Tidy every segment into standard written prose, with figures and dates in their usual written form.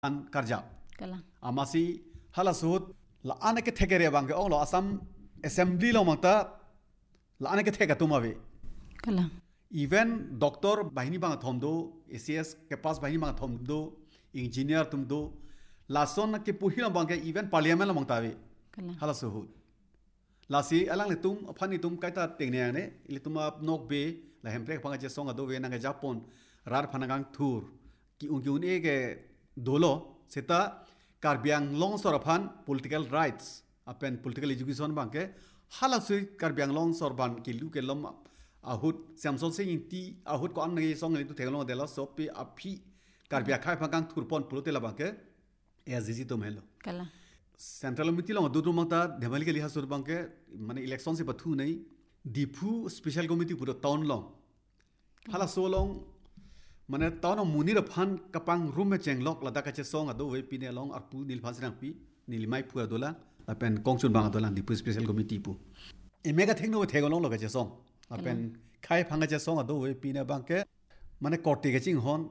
an karja kala amasi hala suhut la ane ke thekere bang ke onglo Assam assembly lo mangta la ane ke theka tumawe kala even doctor bahini bang thomdo ACS ke pas bahini bang thomdo engineer tumdo la son ke puhila bang ke even parliament lo mangta we kala hala suhut lasi alang le tum phani tum kaita tengne ne ile tuma nok be la hemprek phanga je songa do we na ga japon rar phanagang thur ki un e ke dolo seta karbiang long soraphan political rights apen political education bangke hala sui karbiang long sorban ki lu ke lom ahut samson se inti ahut ko an ngi song ni tu theglo dela sopi api karbia khai phagang thurpon pulotela bangke ezizi to melo kala central मिति लो दुदु मता धेमाली के लिहा सुर बंके माने इलेक्शन से बथु नहीं दिफु स्पेशल कमिटी पुरो टाउन लो हाला सोलों माने टाउन मुनि र फान कपांग रूम में चेंगलोक लदा का चे सोंग अदो वे पिने लोंग अरपु नील फान सिरंग पी नील माई पुआ दोला अपेन कोंगचुन बांग दोला दिफु स्पेशल कमिटी पु एमेगा थेंगनो थेगो लोंग लगा चे सोंग अपेन खाई फांगा चे सोंग अदो वे पिने बंके माने कोर्टी के चिंग होन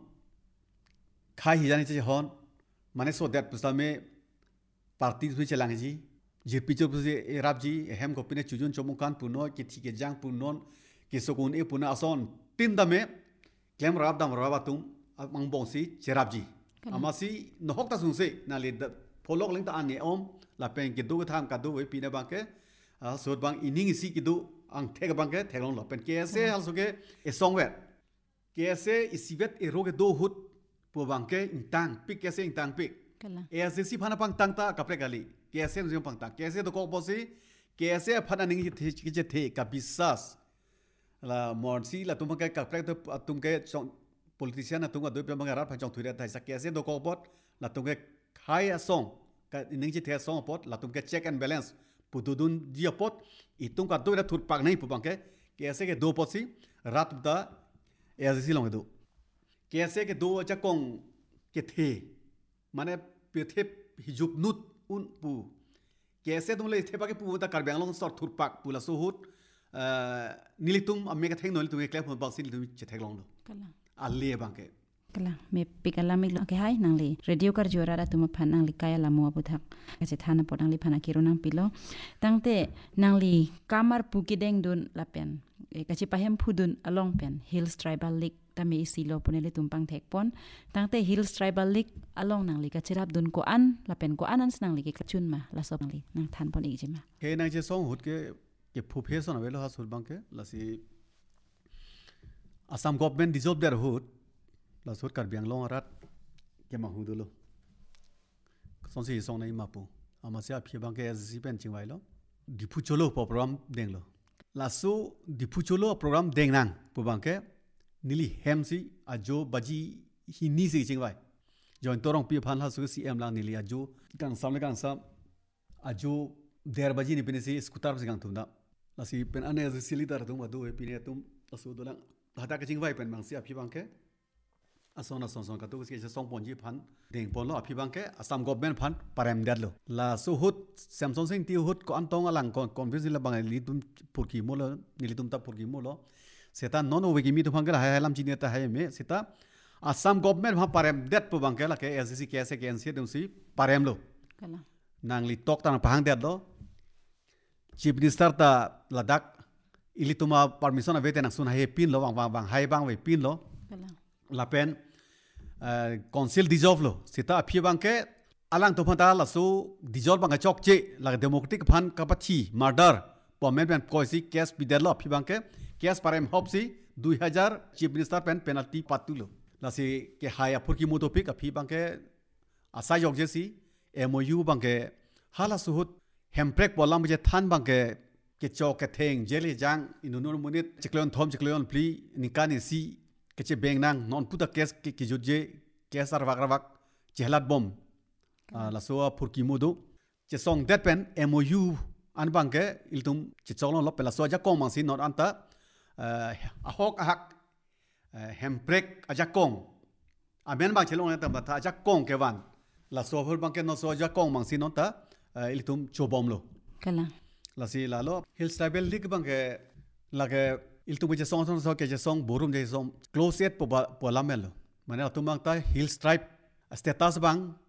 खाई हिजानी चे होन माने सो दैट पुस्ता में पार्टी से चलांगे जी जिपिचो से राब जी हम को पिने चुजुन चमुकान पुनो कि ठीक है जांग पुनोन कि सकुन ए पुना असोन तीन दमे क्लेम राब दम राबा तुम मंगबोंसी चेराब जी अमासी नहक ता सुनसे नाले फोलोक लिंग ता आने ओम लापें के दो थाम का दो वे पिने बांके सोद बांग इनिंग सी कि दो अंग थेग बांके थेगलों लापें कैसे हाल सुके ए सोंगवे कैसे इसीवेट ए रोगे दो हुट पु बांके इंतांग पिक कैसे इंतांग पिक kala ऐसे फाना पंग तंगता कपड़े गाली कैसे नुजियों पंग तंग कैसे तो कोपोसी कैसे फाना निंगी थे थे का विश्वास ला मॉर्सी ला तुम के कपड़े तो तुम के पॉलिटिशियन तुम का दो पे मंगा रात पंचों थुरे था ऐसा कैसे तो कोपोट ला तुम के हाई असों का निंगी थे असों पोट ला तुम के चेक एंड बैलेंस पुतुदुन जिया पोट इतुम का दो रे थुर पाग नहीं पुपंग के कैसे के दो पोसी रात दा ऐसे लोग दो कैसे के दो अच्छा कोंग के थे माने पेथे हिजुप नुत उन पु कैसे तुम ले थे पाके पु ता कर बेंगलों सॉर्ट थुर पाक पुला सोहुत नीली तुम अम्मे का थेंग नोली तुम एक लेप बासी तुम चेथेगलों लो kala आलिए बांके kala me pikala mi lo ke hai nangli radio kar jora ra tum phan nangli kaya la mo abu thak ache thana podang li phana kiro nang pilo tangte nangli kamar pukideng dun lapen e kachi pahem phudun along pen hills tribal league tame silo ponele tumpang thek pon tangte hills tribal league along nangli ka chirap dun ko an lapen ko anan nangli ke chun ma la so nangli nang than pon ijima हे ना जे सोंग हुट के फुफेसन अवेलो हा सुर बांके लसी Assam government dissolve there हुट लासुर कर बेंगलों रात के माहू दलो सोंसी सोंग नहीं मापू अमासे अफिए बांके एससी पेन चिंवाइलो दिफु चलो प्रोग्राम देंगलो लासु दिफु चलो प्रोग्राम देंगनांग पुबांके नीली हेमसी अजो बजी हिनी से चिंवाइ जॉइन तोरंग पी फान हासु सीएम ला नीली अजो कांग साम अजो देर बजी नि पिने से स्कूटर से गांग तुंदा लसी पेन अने एससी सिलिदार तुम अदो ए पिने तुम असु दोला हता के चिंवाइ पेन मांगसी अफि बांके असोना सोंसों का तो उसके सोंग पोंजी फान देंग पोलो अफि बांके असम गवर्नमेंट फान पारेम देदलो ला सो हुत सैमसंग सिंग ती हुत को अंतोंग अलांग कॉन्फ्रेंस ला बांगे ली तुम पुरकी मोलो नीली तुम ता पुरकी मोलो सेता नॉन ओवेगी मी तो फांगे हाय हायलाम चिने ता हाय में सेता असम गवर्नमेंट फान पारेम देद पु बांके ला के एससी कैसे कैंसी तुमसी पारेम लो kala नांगली टॉक ता पहांग देदलो चीफ मिनिस्टर ता लद्दाख इली तुमा परमिशन अवेते ना सुन हाय पिन लो वांग हाय बांग वे पिन लो kala लापेन काउंसिल डिजॉल्व लो सीता अफिए बांके अलांग तो फंता लसु डिजॉल्व बांगे चौकचे लगे डेमोक्रेटिक फन कपची मर्डर पॉमेंट कोइसी केस बिदेलो अफिए बांके केस पारेम हॉपसी 2000 चीफ मिनिस्टर पेन पेनल्टी पातुलो लसी के हाय अफुर की मोटोपिक अफिए बांके आशा योगजेसी एमओयू बांके हाला सुहुत हेम्प्रेक बोलाम जे थान बांके के चौक के थेंग जेले जांग इनुनो मुनित चिक्लोन थोम चिक्लोन प्ली निकाने सी के बेंग नांग नॉन पुता केस के जुजे केस रवाक चहलात बम लासोआ फुरकी मुदो चे सोंग देट पेन एमओयू अन बांके इलतुम चे चौलों लो पेला सोजा कोंग मांसी नॉट अंता अहोक अहक हेम्प्रेक अजा कोंग अमेन बांग चलों ने तब था अजा कोंग के वन लासोआ फुर बांके नो सोजा कोंग मांसी नोटा इलतुम चोबम लो kala लसी लालो हिल्स ट्राइबल लीग बांके लगे इल्तुम जे सोंग के जे सोंग बोरुम जे सोंग क्लोज एट पोलामेलो माने तुमंग ता हिल्स ट्राइब स्टेटस बांग